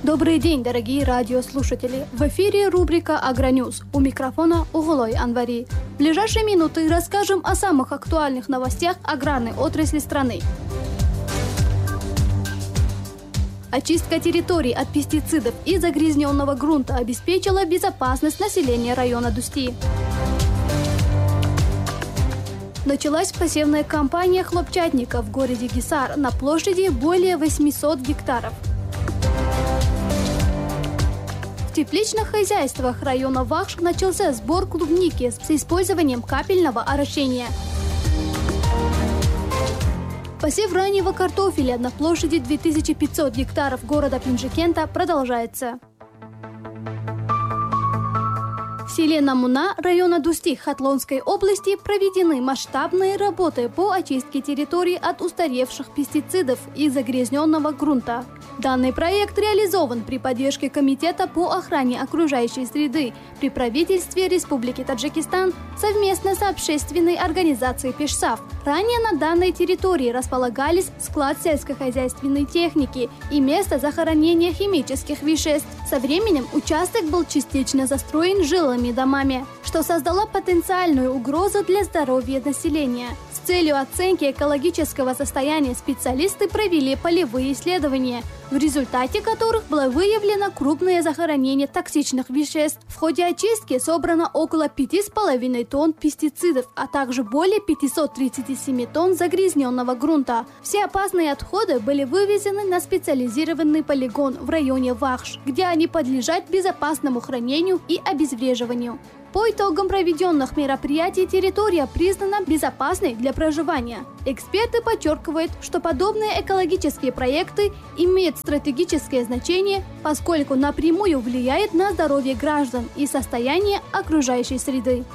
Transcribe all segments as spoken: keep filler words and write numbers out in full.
Добрый день, дорогие радиослушатели! В эфире рубрика «Агроньюз». У микрофона Угулой Анвари. В ближайшие минуты расскажем о самых актуальных новостях аграрной отрасли страны. Очистка территорий от пестицидов и загрязненного грунта обеспечила безопасность населения района Дусти. Началась посевная кампания хлопчатника в городе Гисар на площади более восьмисот гектаров. В тепличных хозяйствах района Вахш начался сбор клубники с использованием капельного орошения. Посев раннего картофеля на площади две тысячи пятьсот гектаров города Пинжикента продолжается. В селе Намуна района Дусти Хатлонской области проведены масштабные работы по очистке территории от устаревших пестицидов и загрязненного грунта. Данный проект реализован при поддержке Комитета по охране окружающей среды при правительстве Республики Таджикистан совместно с общественной организацией Пешсав. Ранее на данной территории располагались склад сельскохозяйственной техники и место захоронения химических веществ. Со временем участок был частично застроен жилыми домами, что создало потенциальную угрозу для здоровья населения. С целью оценки экологического состояния специалисты провели полевые исследования, в результате которых было выявлено крупное захоронение токсичных веществ. В ходе очистки собрано около пяти с половиной тонн пестицидов, а также более пятисот тридцати семи тонн загрязненного грунта. Все опасные отходы были вывезены на специализированный полигон в районе Вахш, где они подлежат безопасному хранению и обезвреживанию. По итогам проведенных мероприятий территория признана безопасной для проживания. Эксперты подчеркивают, что подобные экологические проекты имеют стратегическое значение, поскольку напрямую влияют на здоровье граждан и состояние окружающей среды.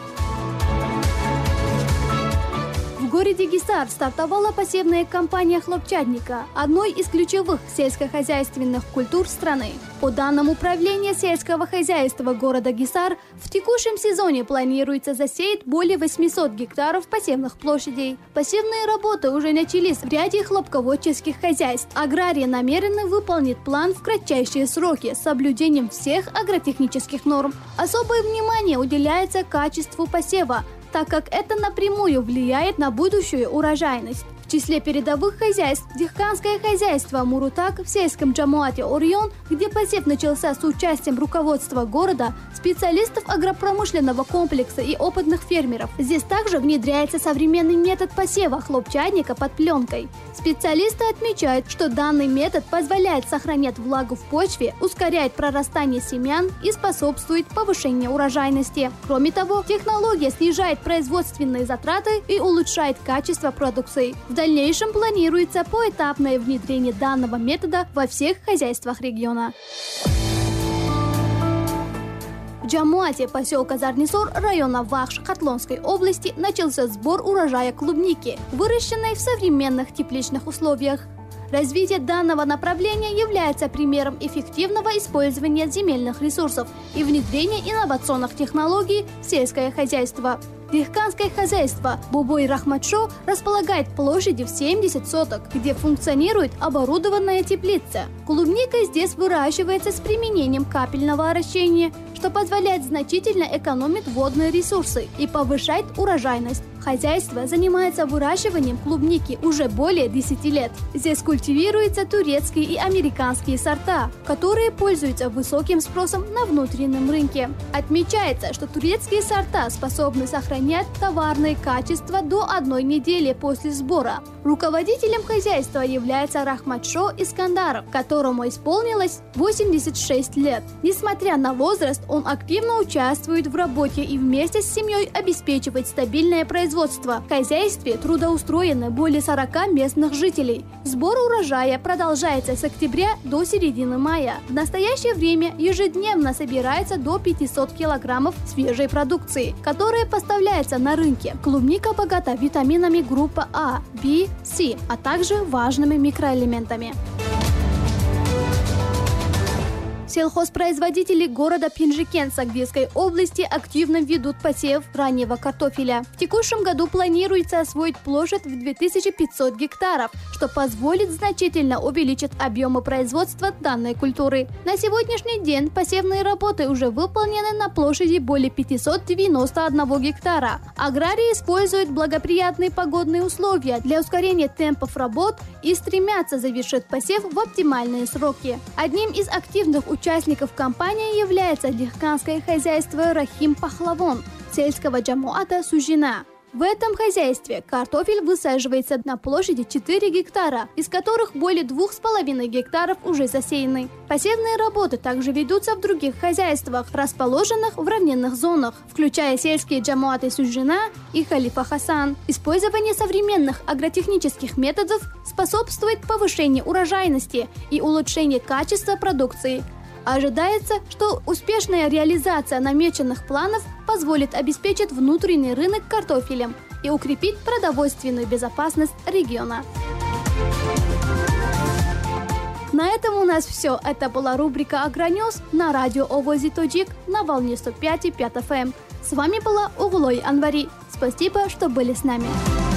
В городе Гисар стартовала посевная кампания хлопчатника, одной из ключевых сельскохозяйственных культур страны. По данным Управления сельского хозяйства города Гисар, в текущем сезоне планируется засеять более восьмисот гектаров посевных площадей. Посевные работы уже начались в ряде хлопководческих хозяйств. Аграрии намерены выполнить план в кратчайшие сроки с соблюдением всех агротехнических норм. Особое внимание уделяется качеству посева, так как это напрямую влияет на будущую урожайность. В числе передовых хозяйств дихканское хозяйство Мурутак в сельском Джамуате Орион, где посев начался с участием руководства города, специалистов агропромышленного комплекса и опытных фермеров. Здесь также внедряется современный метод посева хлопчатника под пленкой. Специалисты отмечают, что данный метод позволяет сохранять влагу в почве, ускоряет прорастание семян и способствует повышению урожайности. Кроме того, технология снижает производственные затраты и улучшает качество продукции. В дальнейшем планируется поэтапное внедрение данного метода во всех хозяйствах региона. В Джамуате поселка Зарнисор района Вахш Хатлонской области начался сбор урожая клубники, выращенной в современных тепличных условиях. Развитие данного направления является примером эффективного использования земельных ресурсов и внедрения инновационных технологий в сельское хозяйство. Дихканское хозяйство Бубой Рахматшо располагает площадью в семьдесят соток, где функционирует оборудованная теплица. Клубника здесь выращивается с применением капельного орошения, что позволяет значительно экономить водные ресурсы и повышать урожайность. Хозяйство занимается выращиванием клубники уже более десяти лет. Здесь культивируются турецкие и американские сорта, которые пользуются высоким спросом на внутреннем рынке. Отмечается, что турецкие сорта способны сохранять товарные качества до одной недели после сбора. Руководителем хозяйства является Рахматшо Искандаров, которому исполнилось восемьдесят шесть лет. Несмотря на возраст, он активно участвует в работе и вместе с семьей обеспечивает стабильное производство. В хозяйстве трудоустроены более сорока местных жителей. Сбор урожая продолжается с октября до середины мая. В настоящее время ежедневно собирается до пятисот килограммов свежей продукции, которая поставляется на рынке. Клубника богата витаминами группы А, В, С, а также важными микроэлементами. В Сельхозпроизводители города Пинжикен Сагдийской области активно ведут посев раннего картофеля. В текущем году планируется освоить площадь в две тысячи пятьсот гектаров, что позволит значительно увеличить объемы производства данной культуры. На сегодняшний день посевные работы уже выполнены на площади более пятисот девяноста одного гектара. Аграрии используют благоприятные погодные условия для ускорения темпов работ и стремятся завершить посев в оптимальные сроки. Одним из активных участников кампании является дихканское хозяйство Рахим Пахлавон сельского джамуата Сужина. В этом хозяйстве картофель высаживается на площади четыре гектара, из которых более двух с половиной гектаров уже засеяны. Посевные работы также ведутся в других хозяйствах, расположенных в равнинных зонах, включая сельские джамуаты Сужина и Халифа Хасан. Использование современных агротехнических методов способствует повышению урожайности и улучшению качества продукции. Ожидается, что успешная реализация намеченных планов позволит обеспечить внутренний рынок картофелем и укрепить продовольственную безопасность региона. На этом у нас все. Это была рубрика «Агроньюз» на радио Овози Тоджик на волне сто пять и пять эф эм. С вами была Углой Анвари. Спасибо, что были с нами.